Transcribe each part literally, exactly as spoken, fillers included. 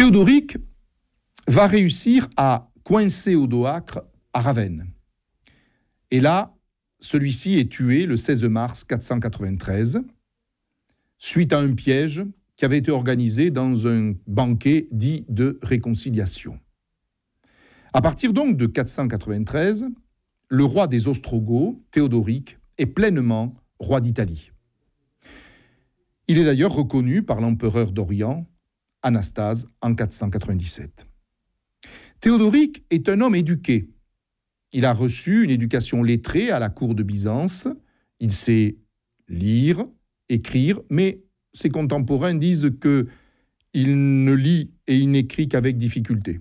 Théodoric va réussir à coincer Odoacre à Ravenne. Et là, celui-ci est tué le seize mars quatre cent quatre-vingt-treize, suite à un piège qui avait été organisé dans un banquet dit de réconciliation. À partir donc de quatre cent quatre-vingt-treize, le roi des Ostrogoths, Théodoric, est pleinement roi d'Italie. Il est d'ailleurs reconnu par l'empereur d'Orient, Anastase, en quatre cent quatre-vingt-dix-sept. Théodoric est un homme éduqué. Il a reçu une éducation lettrée à la cour de Byzance. Il sait lire, écrire, mais ses contemporains disent qu'il ne lit et il n'écrit qu'avec difficulté.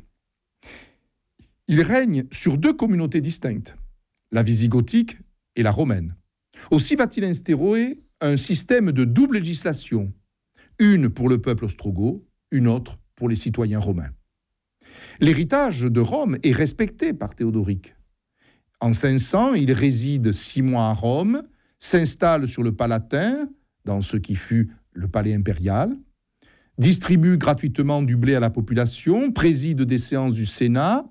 Il règne sur deux communautés distinctes, la wisigothique et la romaine. Aussi va-t-il instaurer un système de double législation, une pour le peuple ostrogoth, une autre pour les citoyens romains. L'héritage de Rome est respecté par Théodoric. En cinq cents, il réside six mois à Rome, s'installe sur le Palatin, dans ce qui fut le palais impérial, distribue gratuitement du blé à la population, préside des séances du Sénat,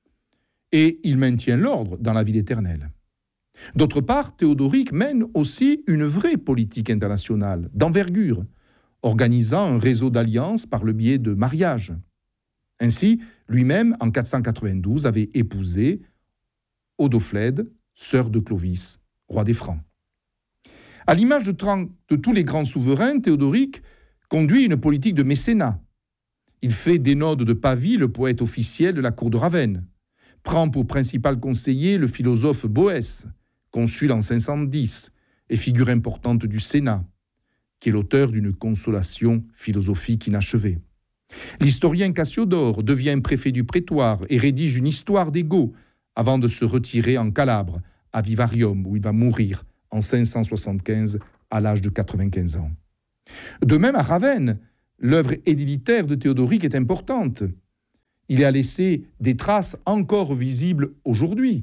et il maintient l'ordre dans la ville éternelle. D'autre part, Théodoric mène aussi une vraie politique internationale, d'envergure, organisant un réseau d'alliances par le biais de mariages. Ainsi, lui-même, en quatre cent quatre-vingt-douze, avait épousé Odoflède, sœur de Clovis, roi des Francs. À l'image de, de tous les grands souverains, Théodoric conduit une politique de mécénat. Il fait d'Hénode de Pavie le poète officiel de la cour de Ravenne, prend pour principal conseiller le philosophe Boès, consul en cinq cent dix, et figure importante du Sénat, qui est l'auteur d'une consolation philosophique inachevée. L'historien Cassiodore devient préfet du prétoire et rédige une histoire des Goths avant de se retirer en Calabre, à Vivarium, où il va mourir en cinq cent soixante-quinze à l'âge de quatre-vingt-quinze ans. De même, à Ravenne, l'œuvre édilitaire de Théodoric est importante. Il a laissé des traces encore visibles aujourd'hui.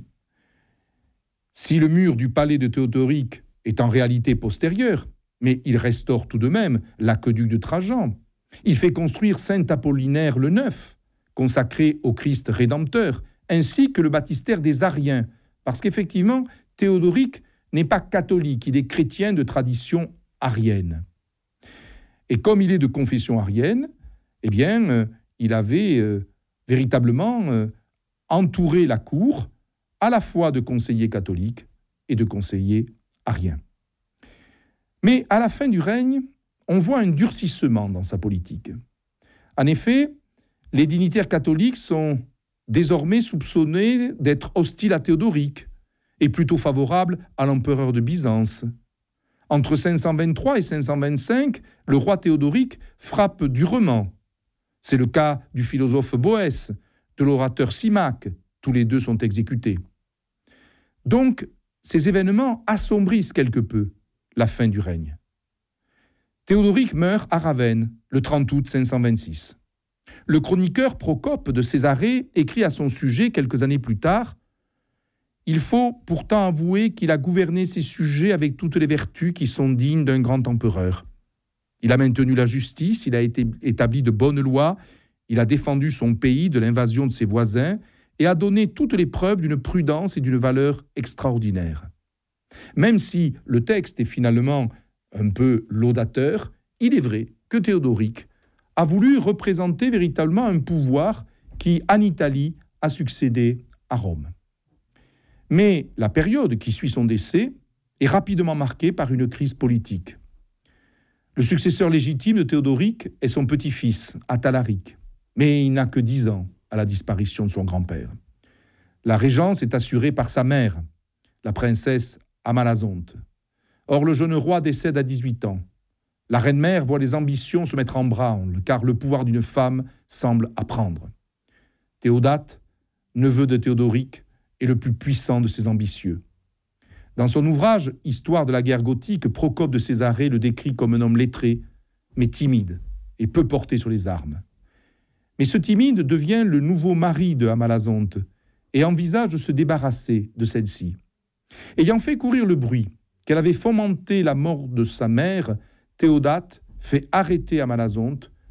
Si le mur du palais de Théodoric est en réalité postérieur, mais il restaure tout de même l'aqueduc de Trajan. Il fait construire Saint-Apollinaire le Neuf, consacré au Christ Rédempteur, ainsi que le baptistère des Ariens, parce qu'effectivement, Théodoric n'est pas catholique, il est chrétien de tradition arienne. Et comme il est de confession arienne, eh bien, euh, il avait euh, véritablement euh, entouré la cour à la fois de conseillers catholiques et de conseillers ariens. Mais à la fin du règne, on voit un durcissement dans sa politique. En effet, les dignitaires catholiques sont désormais soupçonnés d'être hostiles à Théodoric et plutôt favorables à l'empereur de Byzance. Entre cinq cent vingt-trois et cinq cent vingt-cinq, le roi Théodoric frappe durement. C'est le cas du philosophe Boès, de l'orateur Symaque, tous les deux sont exécutés. Donc, ces événements assombrissent quelque peu la fin du règne. Théodoric meurt à Ravenne le trente août cinq cent vingt-six. Le chroniqueur Procope de Césarée écrit à son sujet quelques années plus tard « Il faut pourtant avouer qu'il a gouverné ses sujets avec toutes les vertus qui sont dignes d'un grand empereur. Il a maintenu la justice, il a été établi de bonnes lois, il a défendu son pays de l'invasion de ses voisins et a donné toutes les preuves d'une prudence et d'une valeur extraordinaire. Même si le texte est finalement un peu laudateur, il est vrai que Théodoric a voulu représenter véritablement un pouvoir qui, en Italie, a succédé à Rome. Mais la période qui suit son décès est rapidement marquée par une crise politique. Le successeur légitime de Théodoric est son petit-fils, Athalaric, mais il n'a que dix ans à la disparition de son grand-père. La régence est assurée par sa mère, la princesse Amalazonte. Or, le jeune roi décède à dix-huit ans. La reine-mère voit les ambitions se mettre en branle, car le pouvoir d'une femme semble apprendre. Théodate, neveu de Théodoric, est le plus puissant de ces ambitieux. Dans son ouvrage « Histoire de la guerre gothique », Procope de Césarée le décrit comme un homme lettré, mais timide et peu porté sur les armes. Mais ce timide devient le nouveau mari de Amalazonte et envisage de se débarrasser de celle-ci. Ayant fait courir le bruit qu'elle avait fomenté la mort de sa mère, Théodate fait arrêter Amalazonte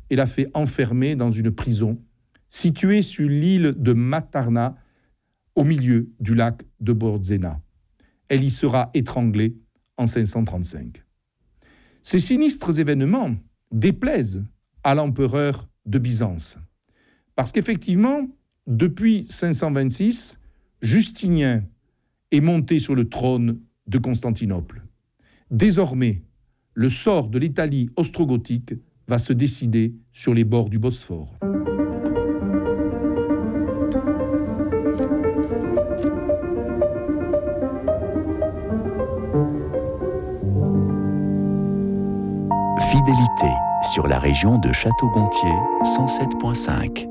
et l'a fait enfermer dans une prison située sur l'île de Matarna, au milieu du lac de Bordzena. Elle y sera étranglée en cinq cent trente-cinq. Ces sinistres événements déplaisent à l'empereur de Byzance, parce qu'effectivement, depuis cinq cent vingt-six, Justinien est monté sur le trône de Constantinople. Désormais, le sort de l'Italie ostrogothique va se décider sur les bords du Bosphore. Fidélité sur la région de Château-Gontier, cent sept virgule cinq.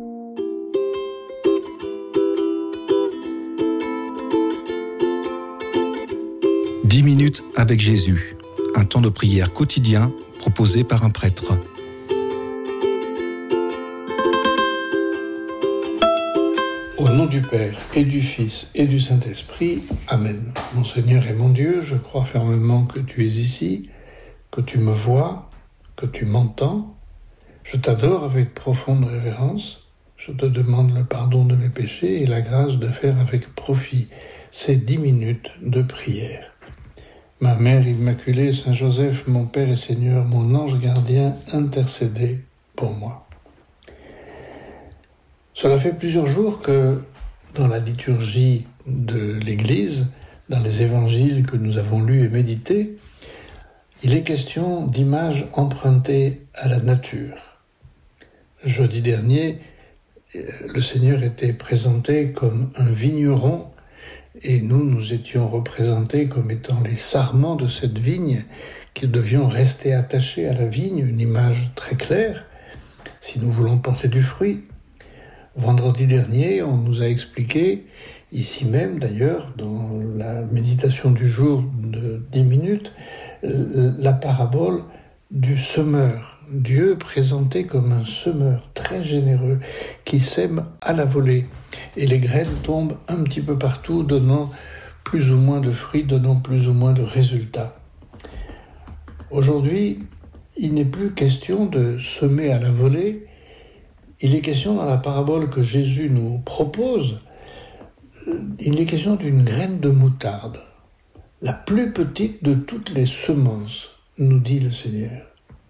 Dix minutes avec Jésus, un temps de prière quotidien proposé par un prêtre. Au nom du Père et du Fils et du Saint-Esprit, Amen. Mon Seigneur et mon Dieu, je crois fermement que tu es ici, que tu me vois, que tu m'entends. Je t'adore avec profonde révérence. Je te demande le pardon de mes péchés et la grâce de faire avec profit ces dix minutes de prière. Ma Mère Immaculée, Saint Joseph, mon Père et Seigneur, mon ange gardien, intercédez pour moi. Cela fait plusieurs jours que, dans la liturgie de l'Église, dans les évangiles que nous avons lus et médités, il est question d'images empruntées à la nature. Jeudi dernier, le Seigneur était présenté comme un vigneron et nous, nous étions représentés comme étant les sarments de cette vigne, qui devions rester attachés à la vigne, une image très claire, si nous voulons porter du fruit. Vendredi dernier, on nous a expliqué, ici même d'ailleurs, dans la méditation du jour de dix minutes, la parabole du semeur. Dieu présenté comme un semeur très généreux qui sème à la volée. Et les graines tombent un petit peu partout, donnant plus ou moins de fruits, donnant plus ou moins de résultats. Aujourd'hui, il n'est plus question de semer à la volée. Il est question dans la parabole que Jésus nous propose, il est question d'une graine de moutarde, la plus petite de toutes les semences, nous dit le Seigneur.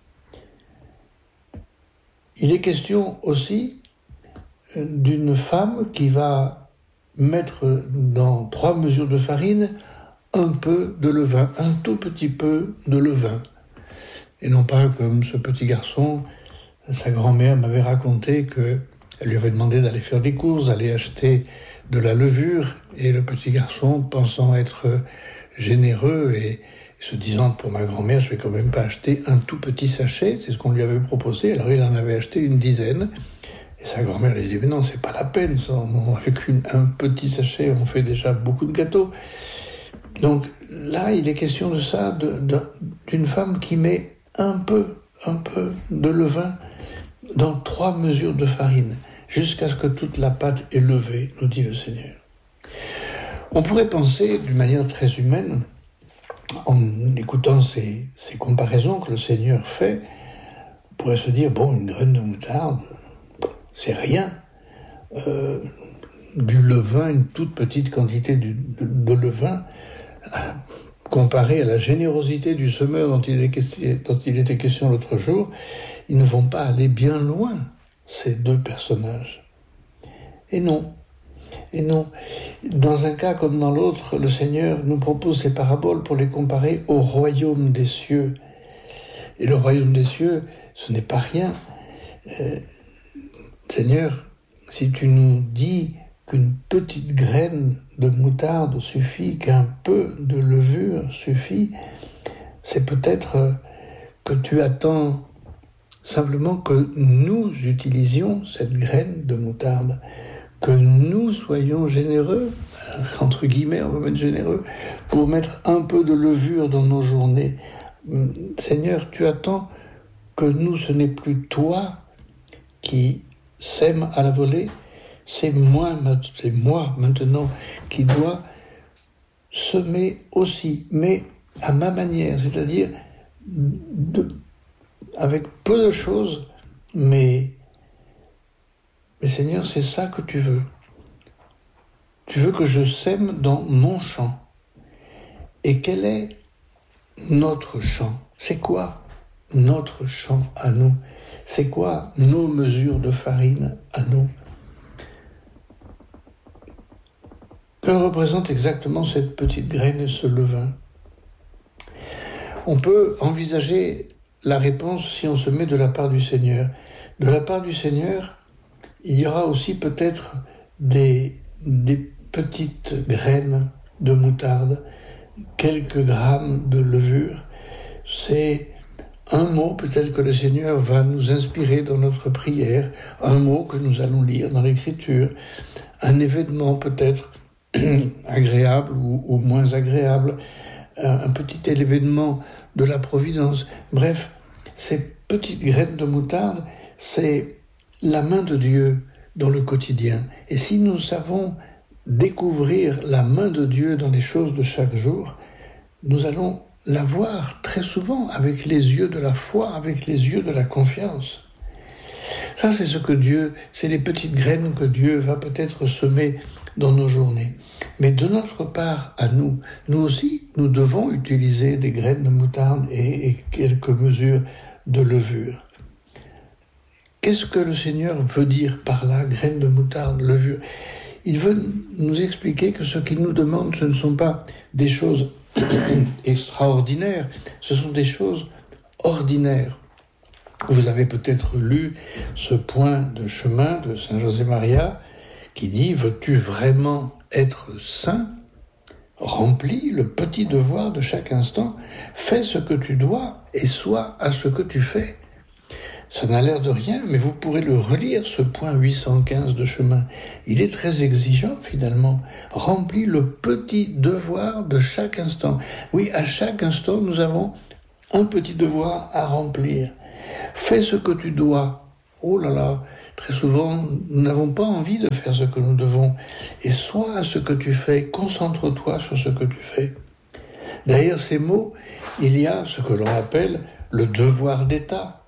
Il est question aussi d'une femme qui va mettre dans trois mesures de farine un peu de levain, un tout petit peu de levain. Et non pas comme ce petit garçon, sa grand-mère m'avait raconté qu'elle lui avait demandé d'aller faire des courses, d'aller acheter de la levure, et le petit garçon, pensant être généreux et se disant, pour ma grand-mère, je vais quand même pas acheter un tout petit sachet, c'est ce qu'on lui avait proposé, alors il en avait acheté une dizaine, et sa grand-mère lui dit, mais non, c'est pas la peine, ça, avec une, un petit sachet, on fait déjà beaucoup de gâteaux. Donc là, il est question de ça, de, de, d'une femme qui met un peu, un peu de levain dans trois mesures de farine, jusqu'à ce que toute la pâte est levée, nous dit le Seigneur. On pourrait penser, d'une manière très humaine, en écoutant ces, ces comparaisons que le Seigneur fait, on pourrait se dire, bon, une graine de moutarde, c'est rien. Euh, du levain, une toute petite quantité de, de, de levain, comparé à la générosité du semeur dont il, est question, dont il était question l'autre jour, ils ne vont pas aller bien loin, ces deux personnages. Et non, et non. Dans un cas comme dans l'autre, le Seigneur nous propose ces paraboles pour les comparer au royaume des cieux. Et le royaume des cieux, ce n'est pas rien. Euh, Seigneur, si tu nous dis qu'une petite graine de moutarde suffit, qu'un peu de levure suffit, c'est peut-être que tu attends simplement que nous utilisions cette graine de moutarde, que nous soyons généreux, entre guillemets, on va mettre généreux, pour mettre un peu de levure dans nos journées. Seigneur, tu attends que nous, ce n'est plus toi qui sème à la volée, c'est moi, c'est moi maintenant qui dois semer aussi, mais à ma manière, c'est-à-dire de, avec peu de choses, mais, mais Seigneur, c'est ça que tu veux. Tu veux que je sème dans mon champ. Et quel est notre champ? C'est quoi notre champ à nous? C'est quoi nos mesures de farine à nous? Que représente exactement cette petite graine et ce levain? On peut envisager la réponse si on se met de la part du Seigneur. De la part du Seigneur, il y aura aussi peut-être des, des petites graines de moutarde, quelques grammes de levure. C'est un mot peut-être que le Seigneur va nous inspirer dans notre prière, un mot que nous allons lire dans l'Écriture, un événement peut-être agréable ou, ou moins agréable, un, un petit événement de la providence. Bref, ces petites graines de moutarde, c'est la main de Dieu dans le quotidien. Et si nous savons découvrir la main de Dieu dans les choses de chaque jour, nous allons la voir très souvent avec les yeux de la foi, avec les yeux de la confiance. Ça, c'est ce que Dieu, c'est les petites graines que Dieu va peut-être semer dans nos journées. Mais de notre part, à nous, nous aussi, nous devons utiliser des graines de moutarde et, et quelques mesures de levure. Qu'est-ce que le Seigneur veut dire par là, graines de moutarde, levure? Il veut nous expliquer que ce qu'il nous demande, ce ne sont pas des choses extraordinaires, ce sont des choses ordinaires. Vous avez peut-être lu ce point de chemin de Saint José-Maria qui dit « Veux-tu vraiment être saint ? Remplis le petit devoir de chaque instant, fais ce que tu dois et sois à ce que tu fais. » Ça n'a l'air de rien, mais vous pourrez le relire, ce point huit cent quinze de chemin. Il est très exigeant, finalement. Remplis le petit devoir de chaque instant. Oui, à chaque instant, nous avons un petit devoir à remplir. Fais ce que tu dois. Oh là là, très souvent, nous n'avons pas envie de faire ce que nous devons. Et sois à ce que tu fais, concentre-toi sur ce que tu fais. Derrière ces mots, il y a ce que l'on appelle le devoir d'État.